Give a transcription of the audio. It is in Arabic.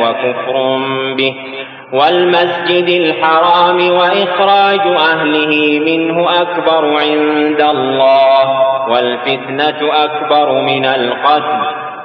وكفر به والمسجد الحرام وإخراج أهله منه أكبر عند الله والفتنة أكبر من القتل